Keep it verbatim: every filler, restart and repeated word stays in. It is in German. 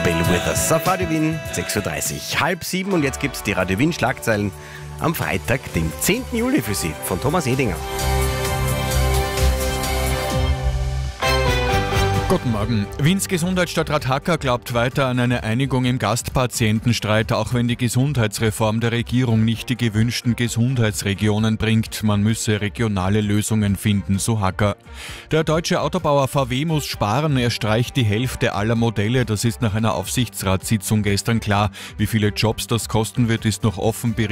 Bill Withers auf Radio Wien, sechs Uhr dreißig, halb sieben, und jetzt gibt es die Radio Wien Schlagzeilen am Freitag, dem zehnten Juli für Sie, von Thomas Edinger. Guten Morgen. Wiens Gesundheitsstadtrat Hacker glaubt weiter an eine Einigung im Gastpatientenstreit, auch wenn die Gesundheitsreform der Regierung nicht die gewünschten Gesundheitsregionen bringt. Man müsse regionale Lösungen finden, so Hacker. Der deutsche Autobauer V W muss sparen. Er streicht die Hälfte aller Modelle. Das ist nach einer Aufsichtsratssitzung gestern klar. Wie viele Jobs das kosten wird, ist noch offen.